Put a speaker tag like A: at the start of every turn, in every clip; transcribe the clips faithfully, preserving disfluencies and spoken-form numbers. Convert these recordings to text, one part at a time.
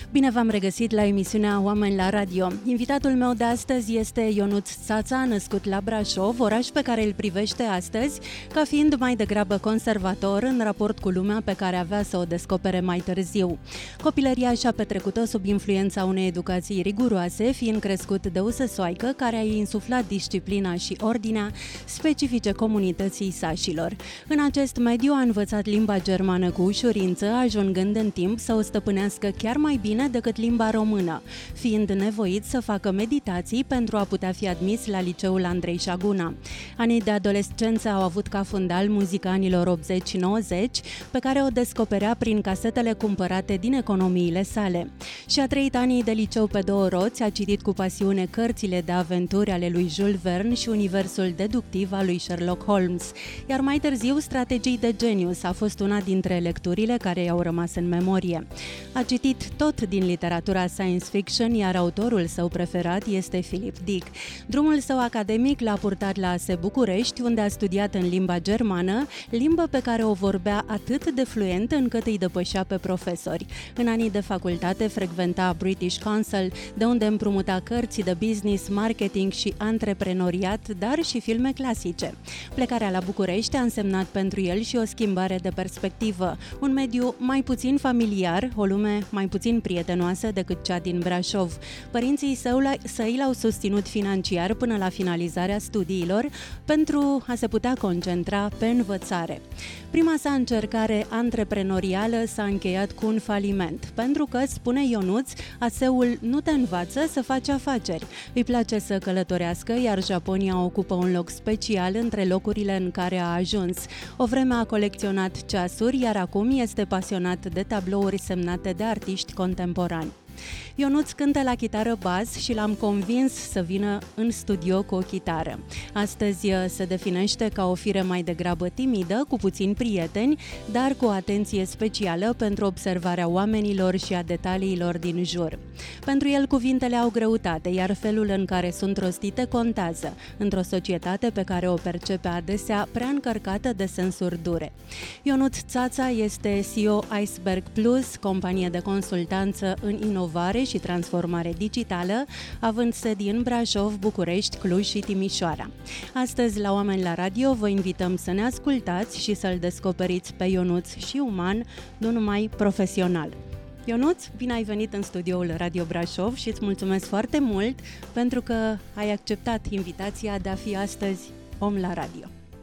A: Bine v-am regăsit la emisiunea Oameni la Radio. Invitatul meu de astăzi este Ionuț Țața, născut la Brașov, oraș pe care îl privește astăzi ca fiind mai degrabă conservator în raport cu lumea pe care avea să o descopere mai târziu. Copilăria și-a petrecut-o sub influența unei educații riguroase, fiind crescut de o săsoaică care a insuflat disciplina și ordinea specifice comunității sașilor. În acest mediu a învățat limba germană cu ușurință, ajungând în timp să o stăpânească chiar mai bine decât limba română, fiind nevoit să facă meditații pentru a putea fi admis la liceul Andrei Șaguna. Anii de adolescență au avut ca fundal muzica anilor optzeci nouăzeci, pe care o descoperea prin casetele cumpărate din economiile sale. Și a trăit anii de liceu pe două roți, a citit cu pasiune cărțile de aventuri ale lui Jules Verne și universul deductiv al lui Sherlock Holmes, iar mai târziu Strategii de genius a fost una dintre lecturile care i-au rămas în memorie. A citit tot din literatura science fiction, iar autorul său preferat este Philip Dick. Drumul său academic l-a purtat la A S E București, unde a studiat în limba germană, limbă pe care o vorbea atât de fluent încât îi depășea pe profesori. În anii de facultate frecventa British Council, de unde împrumuta cărți de business, marketing și antreprenoriat, dar și filme clasice. Plecarea la București a însemnat pentru el și o schimbare de perspectivă, un mediu mai puțin familiar, o lume mai puțin prietenoasă decât cea din Brașov. Părinții săi l-au susținut financiar până la finalizarea studiilor pentru a se putea concentra pe învățare. Prima sa încercare antreprenorială s-a încheiat cu un faliment, pentru că, spune Ionuț, A S E-ul nu te învață să faci afaceri. Îi place să călătorească, iar Japonia ocupă un loc special între locurile în care a ajuns. O vreme a colecționat ceasuri, iar acum este pasionat de tablouri semnate de artiști contemporani. Ionuț cântă la chitară bas și l-am convins să vină în studio cu o chitară. Astăzi se definește ca o fire mai degrabă timidă, cu puțini prieteni, dar cu o atenție specială pentru observarea oamenilor și a detaliilor din jur. Pentru el cuvintele au greutate, iar felul în care sunt rostite contează, într-o societate pe care o percepe adesea prea încărcată de sensuri dure. Ionuț Țața este C E O Iceberg Plus, companie de consultanță în inovare și transformare digitală, având sedii în Brașov, București, Cluj și Timișoara. Astăzi, la Oameni la Radio, vă invităm să ne ascultați și să-l descoperiți pe Ionuț și uman, nu numai profesional. Ionuț, bine ai venit în studioul Radio Brașov și îți mulțumesc foarte mult pentru că ai acceptat invitația de a fi astăzi om la radio.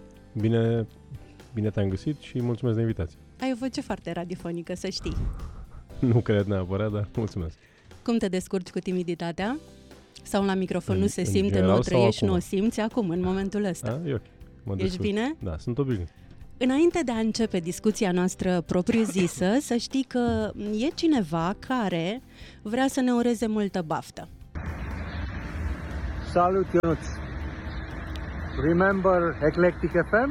B: Bine, bine te-am găsit și mulțumesc de invitație.
A: Ai o voce foarte radiofonică, să știi.
B: Nu cred neapărat, dar mulțumesc.
A: Cum te descurci cu timiditatea? Sau la microfon în, nu se simte, nu o trăiești, nu o simți acum, în momentul ăsta?
B: A, e ok. Mă
A: Ești
B: descurc.
A: bine?
B: Da, sunt obișnuit.
A: Înainte de a începe discuția noastră propriu-zisă, să știi că e cineva care vrea să ne ureze multă baftă.
C: Salut, Ionuț! Remember Eclectic F M?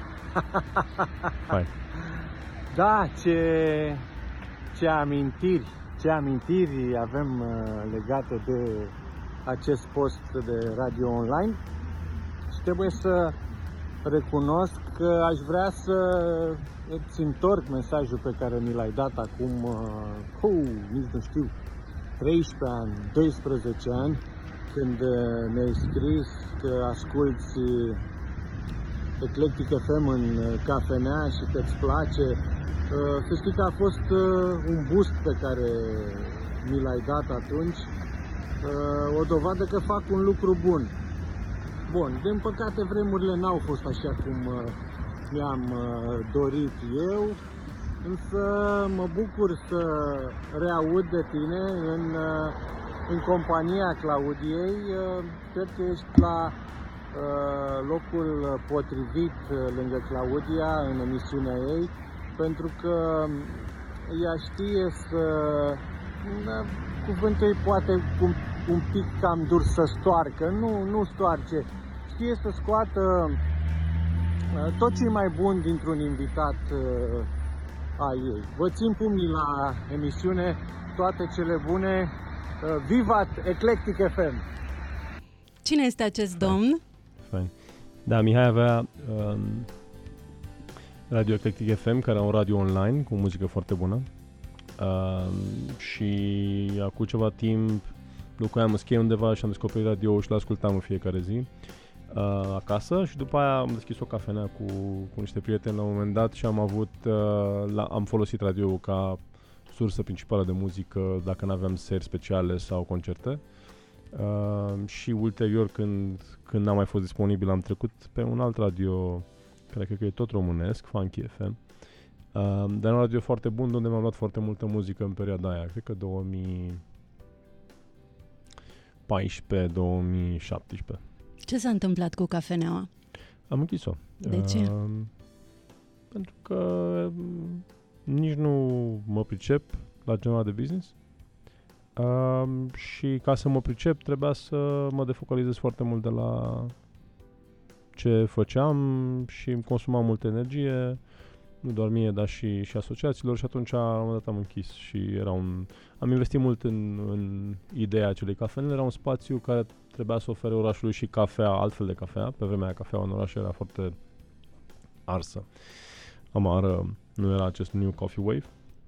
B: Hai.
C: Da, ce, ce amintiri, ce amintiri avem uh, legate de acest post de radio online și trebuie să recunosc că aș vrea să îți întorc mesajul pe care mi l-ai dat acum, uh, uh, nici nu știu, treisprezece ani, doisprezece ani, când uh, mi-ai scris că asculți Eclectic F M în cafenea și că îți place. Uh, să știi că a fost uh, un boost pe care mi l-ai dat atunci, uh, o dovadă că fac un lucru bun. Bun, din păcate vremurile n-au fost așa cum uh, mi-am uh, dorit eu, însă mă bucur să reaud de tine în, uh, în compania Claudiei. Uh, cred că ești la uh, locul potrivit uh, lângă Claudia în emisiunea ei, pentru că ea știe să, da, cuvântul ei poate un, un pic cam dur, să stoarcă, nu, nu stoarce, știe să scoată uh, tot ce e mai bun dintr-un invitat uh, al ei. Vă țin pumnii la emisiune, toate cele bune, uh, Vivat Eclectic F M!
A: Cine este acest domn?
B: Fain. Da, Mihai avea um, Radio Eclectic F M, care era un radio online cu muzică foarte bună. Uh, și acum ceva timp locuiam în Schie undeva și am descoperit radio și l-ascultam în fiecare zi uh, acasă și după aia am deschis o cafenea cu, cu niște prieteni la un moment dat și am avut uh, la, am folosit radio ca sursă principală de muzică dacă n-aveam seri speciale sau concerte. Uh, și ulterior când, când n-am mai fost disponibil am trecut pe un alt radio care cred că e tot românesc, Funky F M, uh, dar un radio foarte bun unde mi-am luat foarte multă muzică în perioada aia, cred că două mii paisprezece două mii șaptesprezece.
A: Ce s-a întâmplat cu cafeneaua?
B: Am închis-o.
A: De ce?
B: Uh, pentru că nici nu mă pricep la genul de business. Uh, și ca să mă pricep trebuia să mă defocalizez foarte mult de la ce făceam și îmi consuma multă energie, nu doar mie, dar și, și asociațiilor și atunci la un moment dat am închis și era un, am investit mult în, în ideea acelei cafenele, era un spațiu care trebuia să ofere orașului și cafea, altfel de cafea, pe vremea aia cafeaua în oraș era foarte arsă, amară, nu era acest New Coffee Wave.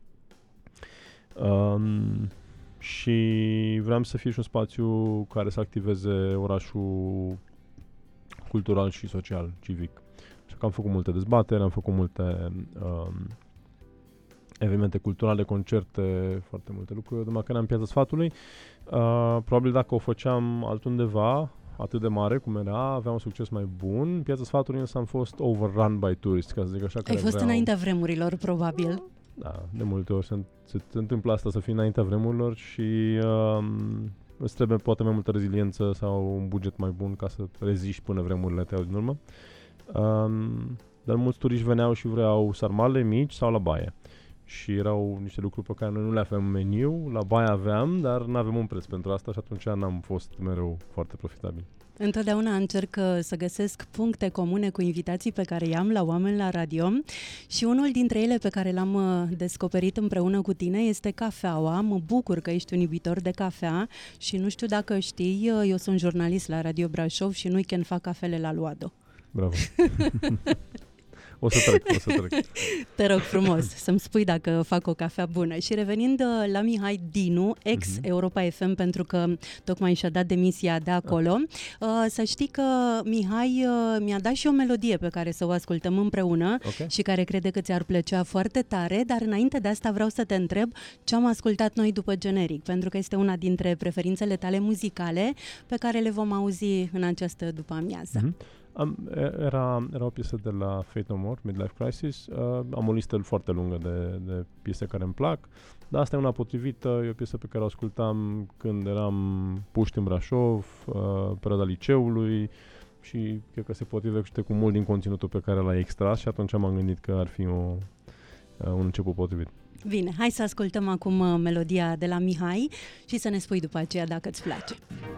B: Um, și vreau să fie și un spațiu care să activeze orașul cultural și social, civic. Așa că am făcut multe dezbateri, am făcut multe um, evenimente culturale, concerte, foarte multe lucruri. Numai că eram în Piața Sfatului. Uh, probabil dacă o făceam altundeva, atât de mare cum era, aveam un succes mai bun. Piața Sfatului însă am fost overrun by tourists, ca să zic așa.
A: Ai fost
B: vreau...
A: înaintea vremurilor, probabil.
B: Da, de multe ori se, se, se întâmplă asta, să fii înaintea vremurilor și um, îți trebuie poate mai multă reziliență sau un buget mai bun ca să reziști până vremurile te iau din urmă. Um, dar mulți turiști veneau și vreau sarmale mici sau la baie. Și erau niște lucruri pe care noi nu le aveam în meniu, la baie aveam, dar nu aveam un preț pentru asta și atunci n-am fost mereu foarte profitabil.
A: Întotdeauna încerc să găsesc puncte comune cu invitații pe care i-am la Oameni la Radio și unul dintre ele pe care l-am descoperit împreună cu tine este cafeaua. Mă bucur că ești un iubitor de cafea și nu știu dacă știi, eu sunt jurnalist la Radio Brașov și nu-i când fac cafele la Luado.
B: Bravo! O să trec, o să trec.
A: Te rog frumos să-mi spui dacă fac o cafea bună. Și revenind la Mihai Dinu, ex-Europa F M, pentru că tocmai și-a dat demisia de acolo, uh, să știi că Mihai uh, mi-a dat și o melodie pe care să o ascultăm împreună, okay, și care crede că ți-ar plăcea foarte tare, dar înainte de asta vreau să te întreb ce am ascultat noi după generic, pentru că este una dintre preferințele tale muzicale pe care le vom auzi în această după-amiază. Mm-hmm.
B: Am, era, era o piesă de la Fate No More, Midlife Crisis. Uh, am o listă foarte lungă de, de piese care îmi plac, dar asta e una potrivită. E o piesă pe care o ascultam când eram puști în Brașov, uh, perioada liceului și cred că se potrivește cu mult din conținutul pe care l-ai extras și atunci m-am gândit că ar fi o, uh, un început potrivit.
A: Bine, hai să ascultăm acum melodia de la Mihai și să ne spui după aceea dacă îți place.